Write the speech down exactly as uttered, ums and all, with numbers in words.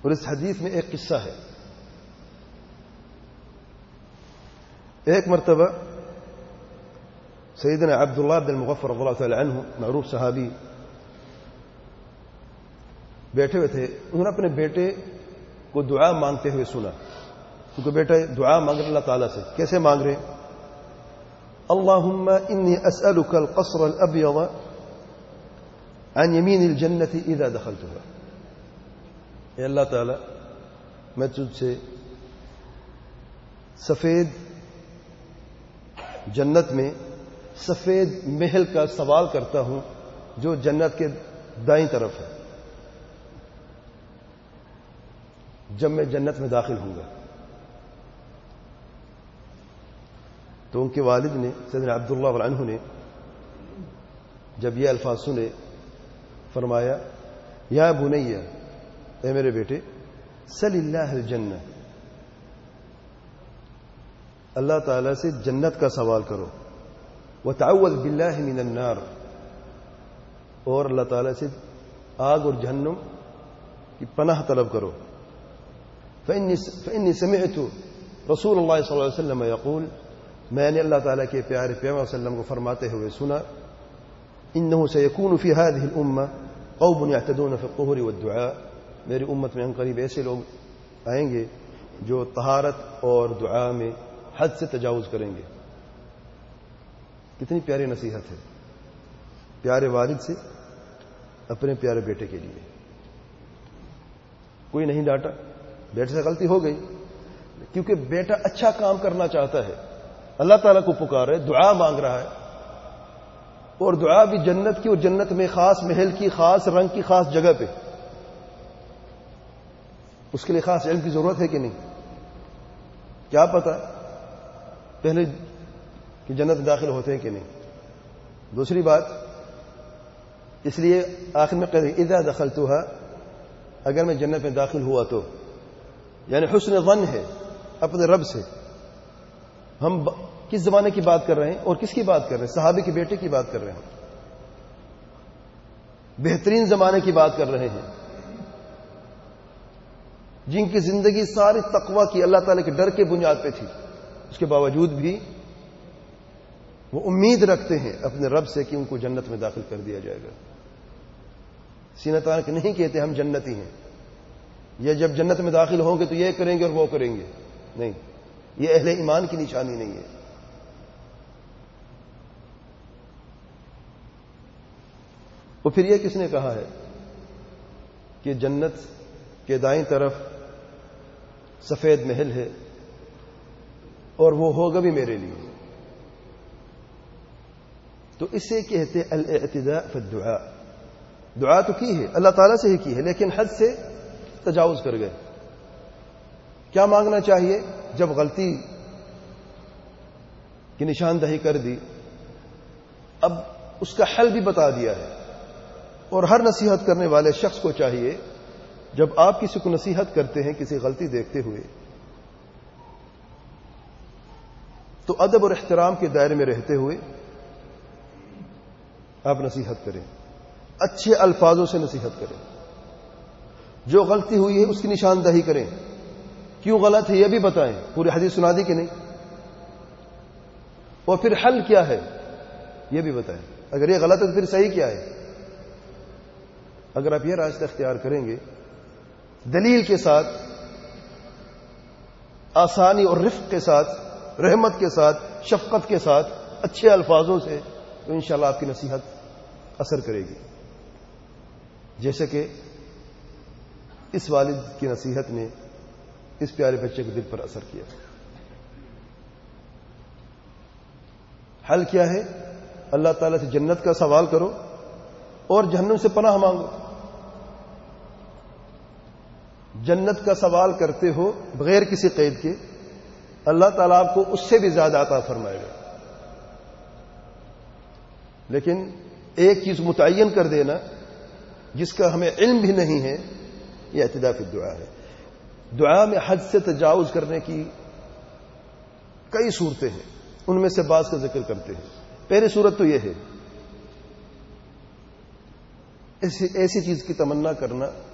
اور اس حدیث میں ایک قصہ ہے. ایک مرتبہ سیدنا عبداللہ بن المغفر رضی اللہ تعالی عنہ معروف صحابی بیٹھے ہوئے تھے. انہوں نے اپنے بیٹے کو دعا مانگتے ہوئے سنا. کیونکہ بیٹا دعا مانگ رہے اللہ تعالیٰ سے. کیسے مانگ رہے؟ اللہم انی اسألک القصر الابیض عن یمین الجنت اذا دخلتها. اے اللہ تعالیٰ میں تجھ سے سفید جنت میں سفید محل کا سوال کرتا ہوں جو جنت کے دائیں طرف ہے جب میں جنت میں داخل ہوں گا. تو ان کے والد نے سیدنا عبداللہ عنہ نے جب یہ الفاظ سنے فرمایا یا بنیہ اے میرے بیٹے سل اللہ الجنہ اللہ تعالی سے جنت کا سوال کرو وتعوذ باللہ من النار اور اللہ تعالی سے آگ اور جہنم کی پناہ طلب کرو. فإني سمعت رسول اللہ صلی اللہ علیہ وسلم یقول میں نے اللہ تعالیٰ کے پیارے پیغمبر صلی اللہ علیہ وسلم کو فرماتے ہوئے سنا انه سيكون في هذه الامه قوم يعتدون في الطهور والدعاء. میری امت میں ان قریب ایسے لوگ آئیں گے جو طہارت اور دعا میں حد سے تجاوز کریں گے. کتنی پیاری نصیحت ہے پیارے والد سے اپنے پیارے بیٹے کے لیے. کوئی نہیں ڈانٹا, بیٹے سے غلطی ہو گئی کیونکہ بیٹا اچھا کام کرنا چاہتا ہے, اللہ تعالیٰ کو پکار ہے, دعا مانگ رہا ہے, اور دعا بھی جنت کی, اور جنت میں خاص محل کی, خاص رنگ کی, خاص جگہ پہ. اس کے لیے خاص علم کی ضرورت ہے کہ نہیں؟ کیا پتا پہلے کہ جنت میں داخل ہوتے ہیں کہ نہیں. دوسری بات اس لیے آخر میں کہتے ہیں اذا دخلتها, اگر میں جنت میں داخل ہوا تو, یعنی حسن ظن ہے اپنے رب سے. ہم کس زمانے کی بات کر رہے ہیں اور کس کی بات کر رہے ہیں؟ صحابی کے بیٹے کی بات کر رہے ہیں, بہترین زمانے کی بات کر رہے ہیں جن کی زندگی ساری تقوی کی, اللہ تعالی کے ڈر کے بنیاد پہ تھی. اس کے باوجود بھی وہ امید رکھتے ہیں اپنے رب سے کہ ان کو جنت میں داخل کر دیا جائے گا. سینہ تان کے نہیں کہتے ہم جنتی ہیں, یہ جب جنت میں داخل ہوں گے تو یہ کریں گے اور وہ کریں گے. نہیں, یہ اہل ایمان کی نشانی نہیں ہے. اور پھر یہ کس نے کہا ہے کہ جنت کے دائیں طرف سفید محل ہے اور وہ ہوگا بھی میرے لیے؟ تو اسے کہتے الاعتداء فی الدعاء. دعا تو کی ہے, اللہ تعالیٰ سے ہی کی ہے, لیکن حد سے تجاوز کر گئے. کیا مانگنا چاہیے؟ جب غلطی کی نشاندہی کر دی, اب اس کا حل بھی بتا دیا ہے. اور ہر نصیحت کرنے والے شخص کو چاہیے جب آپ کسی کو نصیحت کرتے ہیں کسی غلطی دیکھتے ہوئے تو ادب اور احترام کے دائرے میں رہتے ہوئے آپ نصیحت کریں, اچھے الفاظوں سے نصیحت کریں. جو غلطی ہوئی ہے اس کی نشاندہی کریں, کیوں غلط ہے یہ بھی بتائیں, پوری حدیث سنا دی کہ نہیں, اور پھر حل کیا ہے یہ بھی بتائیں. اگر یہ غلط ہے تو پھر صحیح کیا ہے. اگر آپ یہ راستہ اختیار کریں گے دلیل کے ساتھ, آسانی اور رفق کے ساتھ, رحمت کے ساتھ, شفقت کے ساتھ, اچھے الفاظوں سے, تو انشاءاللہ آپ کی نصیحت اثر کرے گی. جیسے کہ اس والد کی نصیحت نے اس پیارے بچے کے دل پر اثر کیا. حل کیا ہے؟ اللہ تعالیٰ سے جنت کا سوال کرو اور جہنم سے پناہ مانگو. جنت کا سوال کرتے ہو بغیر کسی قید کے, اللہ تعالیٰ آپ کو اس سے بھی زیادہ عطا فرمائے گا. لیکن ایک چیز متعین کر دینا جس کا ہمیں علم بھی نہیں ہے, یہ اعتداء فی الدعاء ہے. دعا میں حد سے تجاوز کرنے کی کئی صورتیں ہیں, ان میں سے بعض کا ذکر کرتے ہیں. پہلی صورت تو یہ ہے ایسی ایسی چیز کی تمنا کرنا